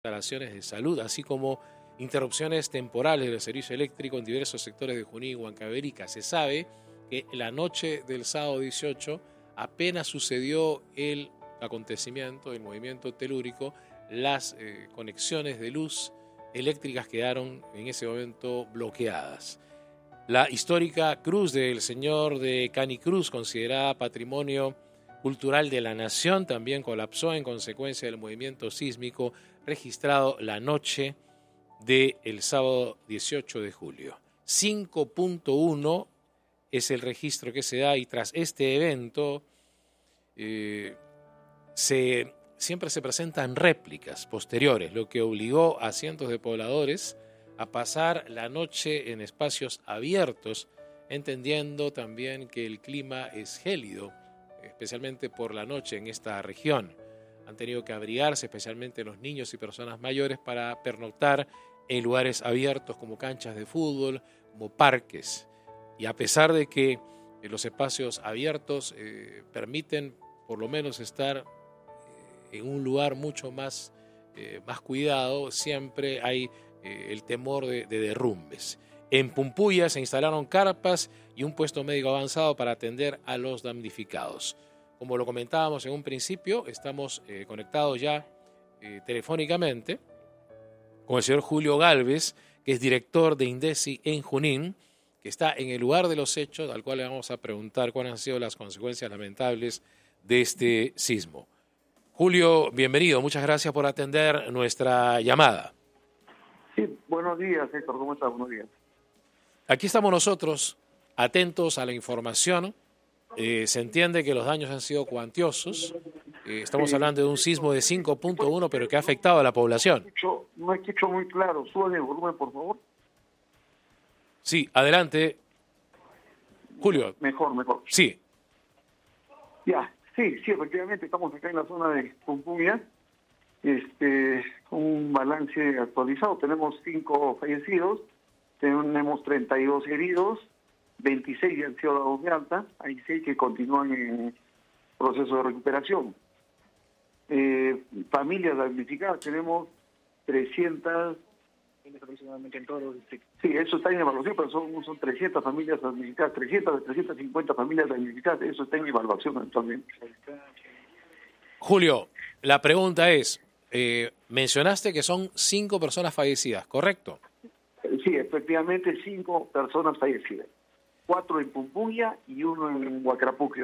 instalaciones de salud, así como interrupciones temporales del servicio eléctrico en diversos sectores de Junín y Huancavelica. Se sabe que la noche del sábado 18 apenas sucedió el acontecimiento, el movimiento telúrico, las conexiones de luz eléctricas quedaron en ese momento bloqueadas. La histórica cruz del Señor de Canicruz, considerada patrimonio cultural de la nación, también colapsó en consecuencia del movimiento sísmico registrado la noche del sábado 18 de julio. 5.1 es el registro que se da, y tras este evento siempre se presentan réplicas posteriores, lo que obligó a cientos de pobladores a pasar la noche en espacios abiertos, entendiendo también que el clima es gélido, especialmente por la noche en esta región. Han tenido que abrigarse, especialmente los niños y personas mayores, para pernoctar en lugares abiertos como canchas de fútbol, como parques. Y a pesar de que los espacios abiertos permiten por lo menos estar en un lugar mucho más cuidado, siempre hay el temor de derrumbes. En Pumpuya se instalaron carpas y un puesto médico avanzado para atender a los damnificados. Como lo comentábamos en un principio, estamos conectados ya telefónicamente con el señor Julio Gálvez, que es director de INDECI en Junín, que está en el lugar de los hechos, al cual le vamos a preguntar cuáles han sido las consecuencias lamentables de este sismo. Julio, bienvenido. Muchas gracias por atender nuestra llamada. Sí, buenos días, Héctor. ¿Cómo estás? Buenos días. Aquí estamos nosotros, atentos a la información. Se entiende que los daños han sido cuantiosos. Estamos hablando de un sismo de 5.1, pero que ha afectado a la población. No escucho muy claro. Suban el volumen, por favor. Sí, adelante. Julio. Mejor. Sí. Ya, sí, efectivamente, estamos acá en la zona de Pumpuya. Un balance actualizado. Tenemos 5 fallecidos, tenemos 32 heridos, 26 ya han sido dados de alta, hay 6 que continúan en proceso de recuperación. Familias damnificadas, tenemos 300 aproximadamente en todos los distritos. Sí, eso está en evaluación, pero son 300 familias damnificadas, 350 familias damnificadas, eso está en evaluación actualmente. Julio, la pregunta es, mencionaste que son 5 personas fallecidas, ¿correcto? Sí, efectivamente 5 personas fallecidas. 4 en Pumpuya y 1 en Huacrapuquio.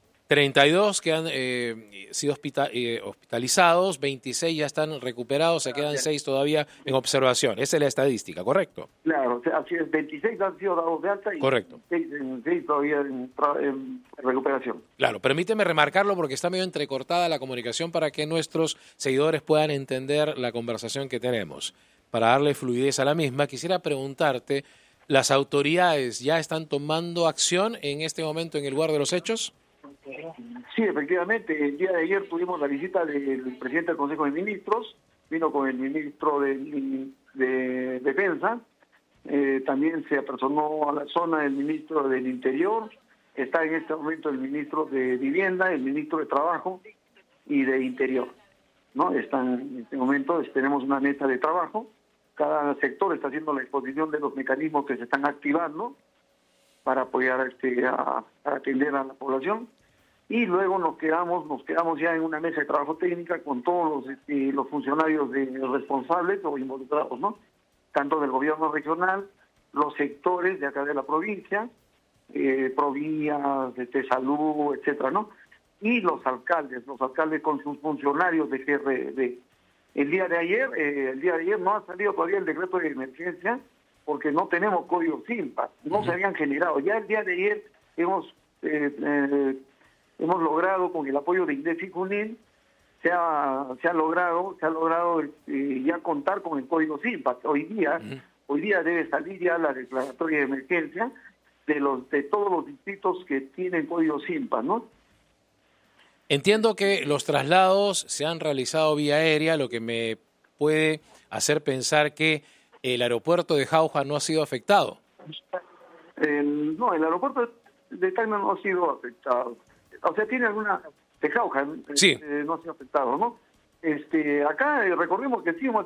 32 que han sido hospitalizados, 26 ya están recuperados, se quedan 6 todavía en observación. Esa es la estadística, ¿correcto? Claro, así es, 26 han sido dados de alta y correcto. 6 todavía en recuperación. Claro, permíteme remarcarlo porque está medio entrecortada la comunicación para que nuestros seguidores puedan entender la conversación que tenemos. Para darle fluidez a la misma, quisiera preguntarte, ¿las autoridades ya están tomando acción en este momento en el lugar de los hechos? Sí, efectivamente. El día de ayer tuvimos la visita del presidente del Consejo de Ministros, vino con el ministro de Defensa, también se apersonó a la zona el ministro del Interior, está en este momento el ministro de Vivienda, el ministro de Trabajo y de Interior, ¿no? Están en este momento, tenemos una mesa de trabajo, cada sector está haciendo la exposición de los mecanismos que se están activando para apoyar a atender a la población. Y luego nos quedamos ya en una mesa de trabajo técnica con todos los funcionarios responsables o involucrados, ¿no? Tanto del gobierno regional, los sectores de acá de la provincia, Provías, Salud, etcétera, ¿no? Y los alcaldes con sus funcionarios de GRD. El día de ayer no ha salido todavía el decreto de emergencia porque no tenemos código SINPA, no se habían generado. Ya el día de ayer hemos logrado, con el apoyo de INDECI Junín, se ha logrado ya contar con el código SINPA. Hoy día debe salir ya la declaratoria de emergencia de todos los distritos que tienen código SINPA, ¿no? Entiendo que los traslados se han realizado vía aérea, lo que me puede hacer pensar que el aeropuerto de Jauja no ha sido afectado. No, el aeropuerto de Tacna no ha sido afectado. O sea, tiene alguna... de Jauja, sí. No ha sido afectado, ¿no? Acá recordemos que sí hemos